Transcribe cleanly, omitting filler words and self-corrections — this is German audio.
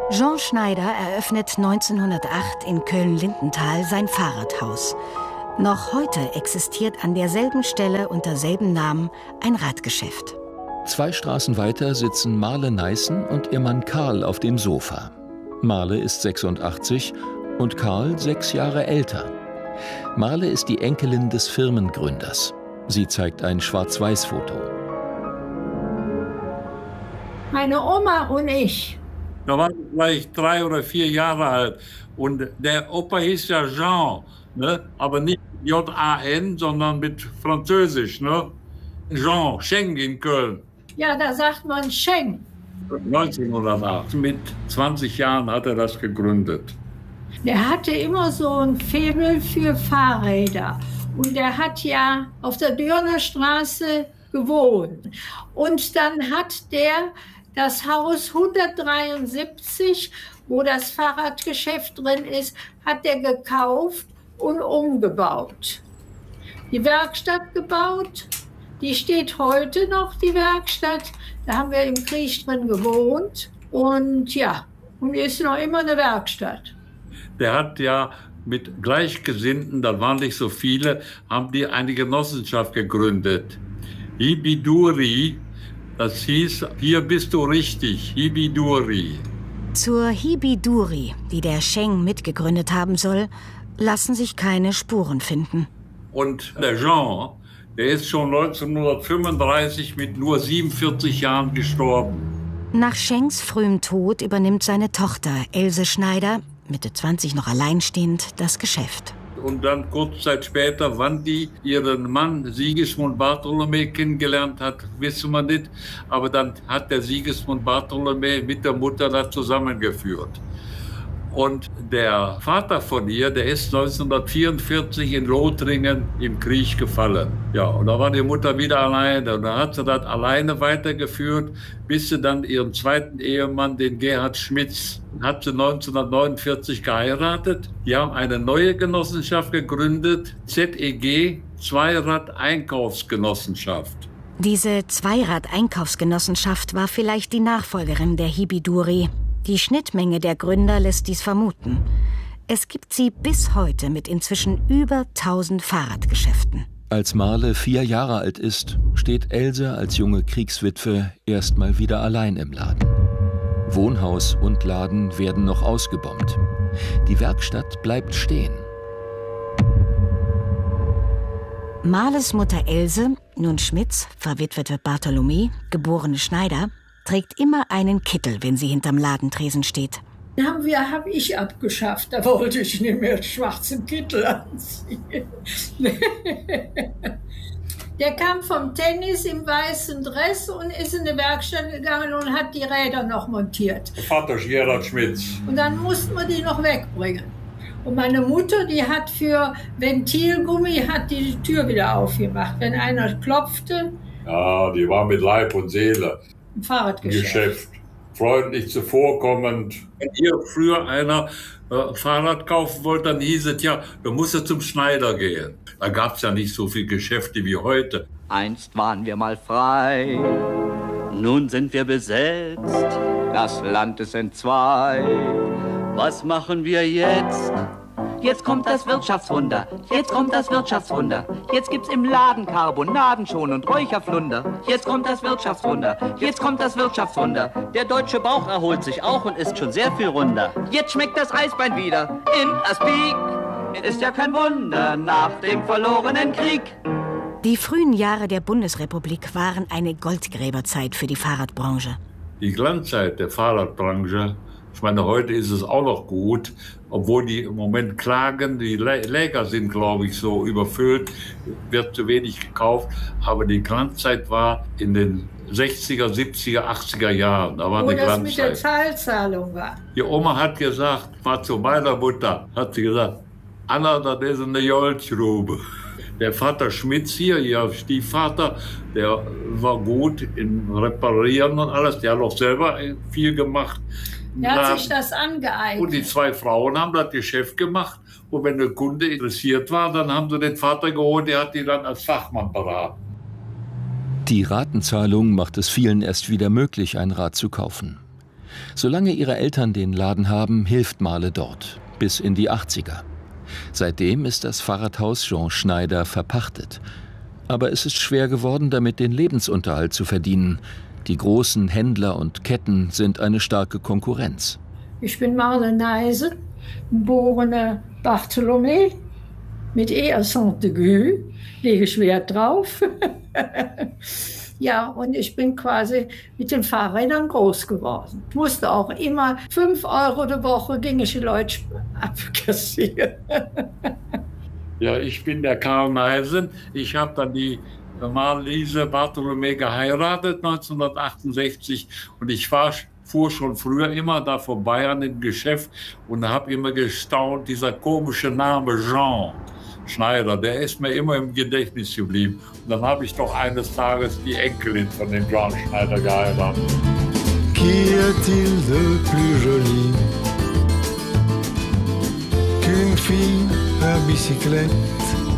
Jean Schneider eröffnet 1908 in Köln-Lindenthal sein Fahrradhaus. Noch heute existiert an derselben Stelle unter selben Namen ein Radgeschäft. 2 Straßen weiter sitzen Marle Neißen und ihr Mann Karl auf dem Sofa. Marle ist 86 und Karl 6 Jahre älter. Marle ist die Enkelin des Firmengründers. Sie zeigt ein Schwarz-Weiß-Foto. Meine Oma und ich. Da war ich vielleicht 3 oder 4 Jahre alt. Und der Opa hieß ja Jean, ne? Aber nicht J-A-N, sondern mit Französisch. Ne? Jean, Scheng in Köln. Ja, da sagt man Scheng. 1908. Mit 20 Jahren hat er das gegründet. Der hatte immer so ein Faible für Fahrräder. Und der hat ja auf der Dürner Straße gewohnt. Und dann hat der das Haus 173, wo das Fahrradgeschäft drin ist, hat er gekauft und umgebaut. Die Werkstatt gebaut, die steht heute noch, die Werkstatt. Da haben wir im Krieg drin gewohnt. Und ja, und hier ist noch immer eine Werkstatt. Der hat ja mit Gleichgesinnten, da waren nicht so viele, haben die eine Genossenschaft gegründet. Hibiduri, das hieß, hier bist du richtig, Hibiduri. Zur Hibiduri, die der Scheng mitgegründet haben soll, lassen sich keine Spuren finden. Und der Jean, der ist schon 1935 mit nur 47 Jahren gestorben. Nach Schenks frühem Tod übernimmt seine Tochter Else Schneider, Mitte 20 noch alleinstehend, das Geschäft. Und dann kurze Zeit später, wann die ihren Mann Sigismund Bartholomä kennengelernt hat, wissen wir nicht. Aber dann hat der Sigismund Bartholomä mit der Mutter da zusammengeführt. Und der Vater von ihr, der ist 1944 in Lothringen im Krieg gefallen. Ja, und da war die Mutter wieder alleine. Und dann hat sie das alleine weitergeführt, bis sie dann ihren zweiten Ehemann, den Gerhard Schmitz, hat sie 1949 geheiratet. Die haben eine neue Genossenschaft gegründet, ZEG, Zweirad-Einkaufsgenossenschaft. Diese Zweirad-Einkaufsgenossenschaft war vielleicht die Nachfolgerin der Hibiduri. Die Schnittmenge der Gründer lässt dies vermuten. Es gibt sie bis heute mit inzwischen über 1000 Fahrradgeschäften. Als Marle 4 Jahre alt ist, steht Else als junge Kriegswitwe erstmal wieder allein im Laden. Wohnhaus und Laden werden noch ausgebombt. Die Werkstatt bleibt stehen. Marles Mutter Else, nun Schmitz, verwitwete Bartholomä, geborene Schneider, trägt immer einen Kittel, wenn sie hinterm Ladentresen steht. Den hab ich abgeschafft. Da wollte ich nicht mehr schwarzen Kittel anziehen. Der kam vom Tennis im weißen Dress und ist in die Werkstatt gegangen und hat die Räder noch montiert. Vater Gerhard Schmitz. Und dann mussten wir die noch wegbringen. Und meine Mutter, die hat für Ventilgummi hat die Tür wieder aufgemacht. Wenn einer klopfte. Ja, die war mit Leib und Seele. Im Fahrradgeschäft. Freundlich zuvorkommend. Wenn hier früher einer Fahrrad kaufen wollte, dann hieß es ja, du musst ja zum Schneider gehen. Da gab es ja nicht so viele Geschäfte wie heute. Einst waren wir mal frei, nun sind wir besetzt, das Land ist entzwei. Was machen wir jetzt? Jetzt kommt das Wirtschaftswunder, jetzt kommt das Wirtschaftswunder. Jetzt gibt's im Laden Carbonaden schon und Räucherflunder. Jetzt kommt das Wirtschaftswunder, jetzt kommt das Wirtschaftswunder. Der deutsche Bauch erholt sich auch und ist schon sehr viel runder. Jetzt schmeckt das Eisbein wieder in Aspik. Ist ja kein Wunder nach dem verlorenen Krieg. Die frühen Jahre der Bundesrepublik waren eine Goldgräberzeit für die Fahrradbranche. Die Glanzzeit der Fahrradbranche, ich meine, heute ist es auch noch gut, obwohl die im Moment klagen, die Läger sind, glaube ich, so überfüllt, wird zu wenig gekauft. Aber die Glanzzeit war in den 60er, 70er, 80er Jahren. Da war eine Glanzzeit. Wo das mit der Teilzahlung war. Die Oma hat gesagt, mal zu meiner Mutter, hat sie gesagt, Anna, das ist eine Joldgrube. Der Vater Schmitz hier, ihr Stiefvater, der war gut im Reparieren und alles. Der hat auch selber viel gemacht. Der hat sich das angeeignet. Und die 2 Frauen haben das Geschäft gemacht. Und wenn der Kunde interessiert war, dann haben sie den Vater geholt, der hat die dann als Fachmann beraten. Die Ratenzahlung macht es vielen erst wieder möglich, ein Rad zu kaufen. Solange ihre Eltern den Laden haben, hilft Marle dort, bis in die 80er. Seitdem ist das Fahrradhaus Jean Schneider verpachtet. Aber es ist schwer geworden, damit den Lebensunterhalt zu verdienen. Die großen Händler und Ketten sind eine starke Konkurrenz. Ich bin Marle Neisen, geborene Bartholomä, mit Accent aigu, lege ich Wert drauf. Ja, und ich bin quasi mit den Fahrrädern groß geworden. Ich musste auch immer 5 € die Woche ging ich die Leute abkassieren. Ja, ich bin der Karl Neisen. Ich habe dann die Marlise Bartholomä geheiratet 1968 und ich fuhr schon früher immer da vorbei an dem Geschäft und habe immer gestaunt, dieser komische Name Jean Schneider, der ist mir immer im Gedächtnis geblieben. Und dann habe ich doch eines Tages die Enkelin von dem Jean Schneider geheiratet. Qu'y a-t-il de plus joli qu'une fille à bicyclette